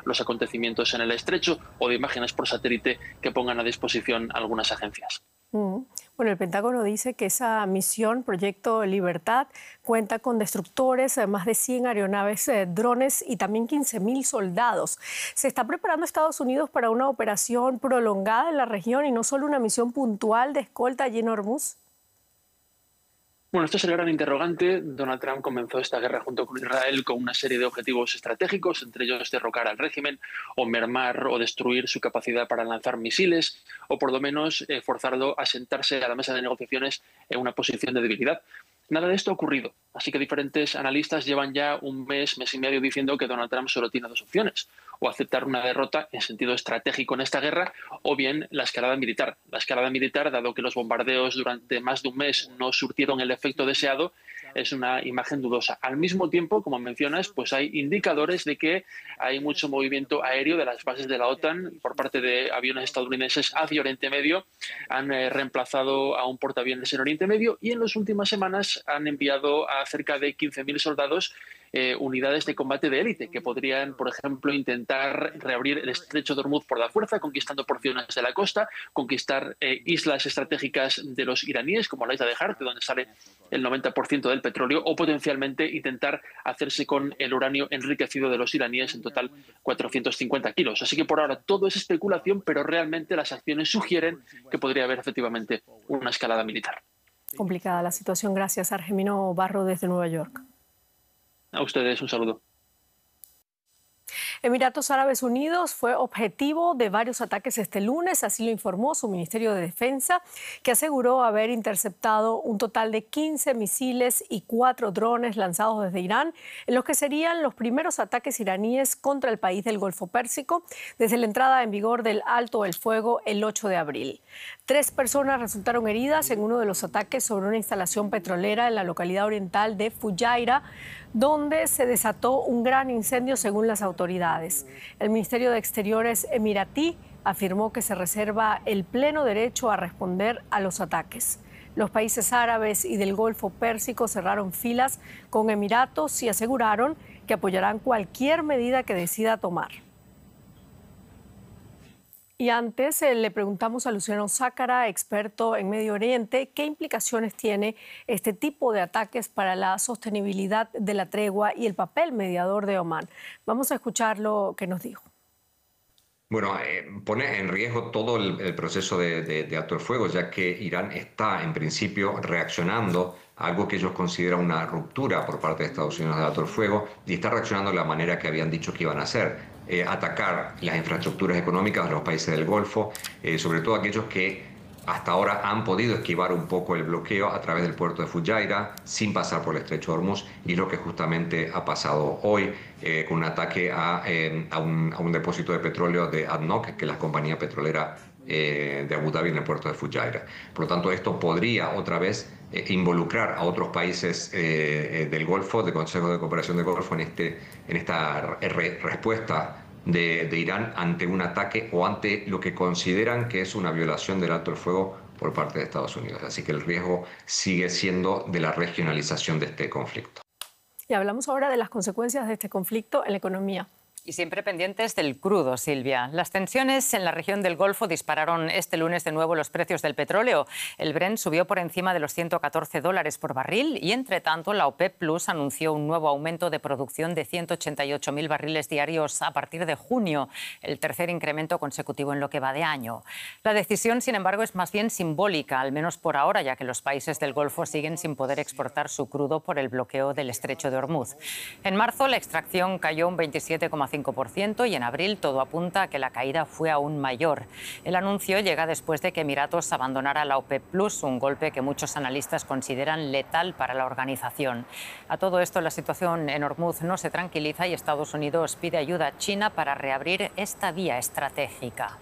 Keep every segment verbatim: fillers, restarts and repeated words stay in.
los acontecimientos en el estrecho o de imágenes por satélite que pongan a disposición algunas agencias. Mm. Bueno, el Pentágono dice que esa misión, Proyecto Libertad, cuenta con destructores, más de cien aeronaves, eh, drones y también quince mil soldados. ¿Se está preparando Estados Unidos para una operación prolongada en la región y no solo una misión puntual de escolta allí en Hormuz? Bueno, este es el gran interrogante. Donald Trump comenzó esta guerra junto con Israel con una serie de objetivos estratégicos, entre ellos derrocar al régimen o mermar o destruir su capacidad para lanzar misiles o por lo menos eh, forzarlo a sentarse a la mesa de negociaciones en una posición de debilidad. Nada de esto ha ocurrido, así que diferentes analistas llevan ya un mes, mes y medio diciendo que Donald Trump solo tiene dos opciones, o aceptar una derrota en sentido estratégico en esta guerra, o bien la escalada militar. La escalada militar, dado que los bombardeos durante más de un mes no surtieron el efecto deseado, es una imagen dudosa. Al mismo tiempo, como mencionas, pues hay indicadores de que hay mucho movimiento aéreo de las bases de la OTAN por parte de aviones estadounidenses hacia Oriente Medio. Han eh, reemplazado a un portaaviones en Oriente Medio y en las últimas semanas han enviado a cerca de quince mil soldados eh, unidades de combate de élite que podrían, por ejemplo, intentar reabrir el estrecho de Hormuz por la fuerza, conquistando porciones de la costa, conquistar eh, islas estratégicas de los iraníes, como la isla de Har, de donde sale el noventa por ciento del petróleo, o potencialmente intentar hacerse con el uranio enriquecido de los iraníes, en total cuatrocientos cincuenta kilos. Así que por ahora todo es especulación, pero realmente las acciones sugieren que podría haber efectivamente una escalada militar. Complicada la situación. Gracias, Argemino Barro, desde Nueva York. A ustedes un saludo. Emiratos Árabes Unidos fue objetivo de varios ataques este lunes, así lo informó su Ministerio de Defensa, que aseguró haber interceptado un total de quince misiles y cuatro drones lanzados desde Irán, en los que serían los primeros ataques iraníes contra el país del Golfo Pérsico desde la entrada en vigor del alto el fuego el ocho de abril. Tres personas resultaron heridas en uno de los ataques sobre una instalación petrolera en la localidad oriental de Fujairah, donde se desató un gran incendio según las autoridades. El Ministerio de Exteriores emiratí afirmó que se reserva el pleno derecho a responder a los ataques. Los países árabes y del Golfo Pérsico cerraron filas con Emiratos y aseguraron que apoyarán cualquier medida que decida tomar. Y antes eh, le preguntamos a Luciano Zácara, experto en Medio Oriente, qué implicaciones tiene este tipo de ataques para la sostenibilidad de la tregua y el papel mediador de Omán. Vamos a escuchar lo que nos dijo. Bueno, eh, pone en riesgo todo el, el proceso de, de, de alto el fuego, ya que Irán está en principio reaccionando a algo que ellos consideran una ruptura por parte de Estados Unidos de alto el fuego y está reaccionando de la manera que habían dicho que iban a hacer. Eh, atacar las infraestructuras económicas de los países del Golfo, eh, sobre todo aquellos que hasta ahora han podido esquivar un poco el bloqueo a través del puerto de Fujairah sin pasar por el estrecho de Hormuz, y lo que justamente ha pasado hoy eh, con un ataque a, eh, a, un, a un depósito de petróleo de A D N O C, que es la compañía petrolera eh, de Abu Dhabi en el puerto de Fujairah. Por lo tanto, esto podría otra vez eh, involucrar a otros países eh, del Golfo, del Consejo de Cooperación del Golfo, en, este, en esta re respuesta De, de Irán ante un ataque o ante lo que consideran que es una violación del alto el fuego por parte de Estados Unidos. Así que el riesgo sigue siendo de la regionalización de este conflicto. Y hablamos ahora de las consecuencias de este conflicto en la economía. Y siempre pendientes del crudo, Silvia. Las tensiones en la región del Golfo dispararon este lunes de nuevo los precios del petróleo. El Brent subió por encima de los ciento catorce dólares por barril y, entre tanto, la OPEP Plus anunció un nuevo aumento de producción de ciento ochenta y ocho mil barriles diarios a partir de junio, el tercer incremento consecutivo en lo que va de año. La decisión, sin embargo, es más bien simbólica, al menos por ahora, ya que los países del Golfo siguen sin poder exportar su crudo por el bloqueo del estrecho de Hormuz. En marzo, la extracción cayó un veintisiete coma cinco por ciento y en abril todo apunta a que la caída fue aún mayor. El anuncio llega después de que Emiratos abandonara la OPEP Plus, un golpe que muchos analistas consideran letal para la organización. A todo esto, la situación en Hormuz no se tranquiliza y Estados Unidos pide ayuda a China para reabrir esta vía estratégica.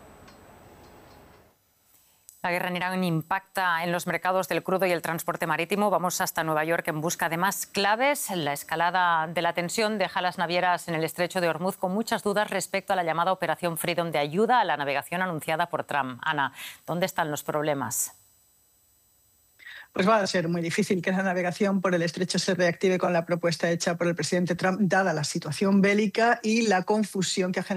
La guerra en Irán impacta en los mercados del crudo y el transporte marítimo. Vamos hasta Nueva York en busca de más claves. La escalada de la tensión deja a las navieras en el estrecho de Hormuz con muchas dudas respecto a la llamada Operación Freedom de ayuda a la navegación anunciada por Trump. Ana, ¿dónde están los problemas? Pues va a ser muy difícil que la navegación por el estrecho se reactive con la propuesta hecha por el presidente Trump, dada la situación bélica y la confusión que ha generado